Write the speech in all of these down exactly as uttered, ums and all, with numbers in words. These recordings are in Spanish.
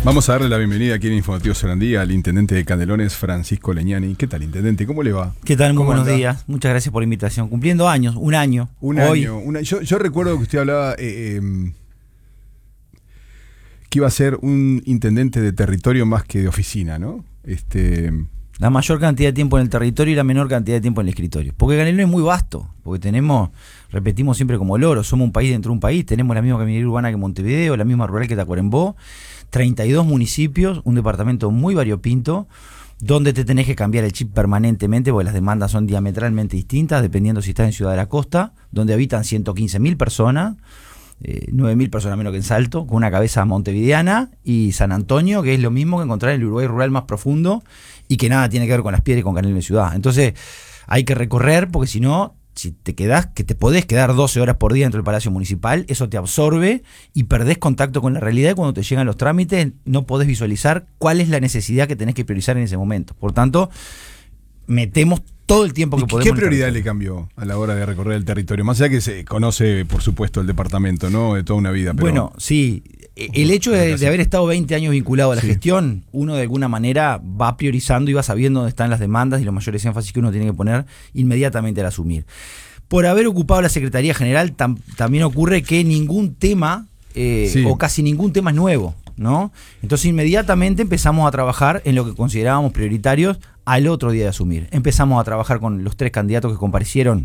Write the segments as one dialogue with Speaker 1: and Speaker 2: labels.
Speaker 1: Vamos a darle la bienvenida aquí en Informativo Sarandí al intendente de Canelones, Francisco Leñani. ¿Qué tal, intendente? ¿Cómo le va?
Speaker 2: ¿Qué tal? Muy buenos
Speaker 1: anda?
Speaker 2: días. Muchas gracias por la invitación. Cumpliendo años, un año.
Speaker 1: Un
Speaker 2: hoy.
Speaker 1: año. Una, yo, yo recuerdo que usted hablaba eh, eh, que iba a ser un intendente de territorio más que de oficina, ¿no? Este...
Speaker 2: La mayor cantidad de tiempo en el territorio y la menor cantidad de tiempo en el escritorio. Porque Canelones es muy vasto. Porque tenemos, repetimos siempre como loro, somos un país dentro de un país. Tenemos la misma caminería urbana que Montevideo, la misma rural que Tacuarembó. treinta y dos municipios, un departamento muy variopinto, donde te tenés que cambiar el chip permanentemente, porque las demandas son diametralmente distintas, dependiendo si estás en Ciudad de la Costa, donde habitan ciento quince mil personas, eh, nueve mil personas menos que en Salto, con una cabeza montevideana, y San Antonio, que es lo mismo que encontrar en el Uruguay rural más profundo, y que nada tiene que ver con Las Piedras y con Canelones ciudad. Entonces, hay que recorrer, porque si no, si te quedás, que te podés quedar doce horas por día dentro del Palacio Municipal, eso te absorbe y perdés contacto con la realidad. Y cuando te llegan los trámites no podés visualizar cuál es la necesidad que tenés que priorizar en ese momento. Por tanto, metemos todo el tiempo que podemos.
Speaker 1: ¿Qué prioridad le cambió a la hora de recorrer el territorio? Más allá que se conoce, por supuesto, el departamento, ¿no? De toda una vida. Pero...
Speaker 2: Bueno, sí. El hecho de, de haber estado veinte años vinculado a la sí. gestión, uno de alguna manera va priorizando y va sabiendo dónde están las demandas y los mayores énfasis que uno tiene que poner inmediatamente al asumir. Por haber ocupado la Secretaría General, tam, también ocurre que ningún tema, eh, sí. o casi ningún tema es nuevo, ¿no? Entonces inmediatamente empezamos a trabajar en lo que considerábamos prioritarios al otro día de asumir. Empezamos a trabajar con los tres candidatos que comparecieron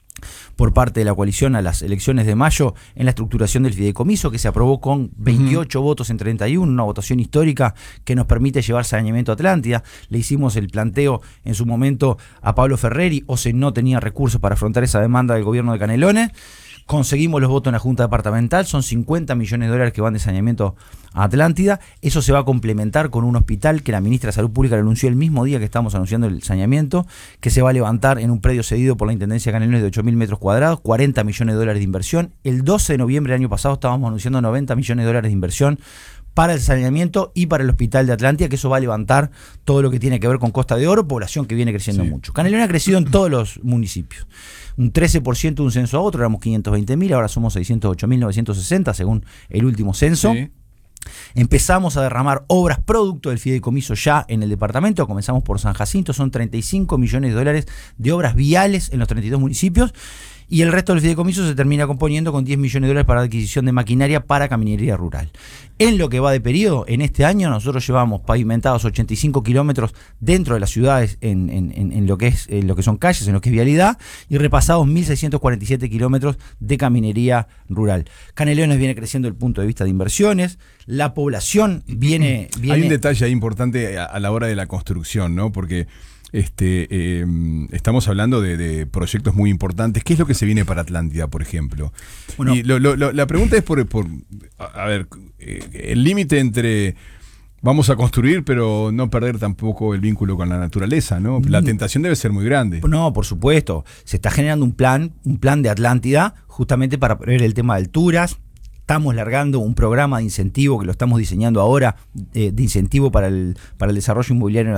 Speaker 2: por parte de la coalición a las elecciones de mayo en la estructuración del fideicomiso, que se aprobó con veintiocho uh-huh. votos en treinta y uno, una votación histórica que nos permite llevar saneamiento a Atlántida. Le hicimos el planteo en su momento a Pablo Ferreri, o se no tenía recursos para afrontar esa demanda del gobierno de Canelones. Conseguimos los votos en la Junta Departamental, son cincuenta millones de dólares que van de saneamiento a Atlántida. Eso se va a complementar con un hospital que la ministra de Salud Pública lo anunció el mismo día que estamos anunciando el saneamiento, que se va a levantar en un predio cedido por la Intendencia de Canelones de ocho mil metros cuadrados, cuarenta millones de dólares de inversión. El doce de noviembre del año pasado estábamos anunciando noventa millones de dólares de inversión para el saneamiento y para el hospital de Atlántida, que eso va a levantar todo lo que tiene que ver con Costa de Oro, población que viene creciendo sí. mucho. Canelones ha crecido en todos los municipios. Un trece por ciento de un censo a otro, éramos quinientos veinte mil, ahora somos seiscientos ocho mil novecientos sesenta según el último censo. Sí. Empezamos a derramar obras producto del fideicomiso ya en el departamento, comenzamos por San Jacinto, son treinta y cinco millones de dólares de obras viales en los treinta y dos municipios, y el resto del fideicomiso se termina componiendo con diez millones de dólares para adquisición de maquinaria para caminería rural. En lo que va de periodo, en este año nosotros llevamos pavimentados ochenta y cinco kilómetros dentro de las ciudades en, en, en, en, lo que es, en lo que son calles, en lo que es vialidad, y repasados mil seiscientos cuarenta y siete kilómetros de caminería rural. Canelones viene creciendo desde el punto de vista de inversiones, la población viene... viene...
Speaker 1: Hay un detalle ahí importante a, a la hora de la construcción, ¿no? Porque... Este, eh, estamos hablando de, de proyectos muy importantes. ¿Qué es lo que se viene para Atlántida, por ejemplo? Bueno, y lo, lo, lo, la pregunta es por, por a, a ver, eh, el límite entre vamos a construir, pero no perder tampoco el vínculo con la naturaleza, ¿no? La tentación debe ser muy grande.
Speaker 2: No, por supuesto. Se está generando un plan, un plan de Atlántida, justamente para ver el tema de alturas. Estamos largando un programa de incentivo que lo estamos diseñando ahora, eh, de incentivo para el, para el desarrollo inmobiliario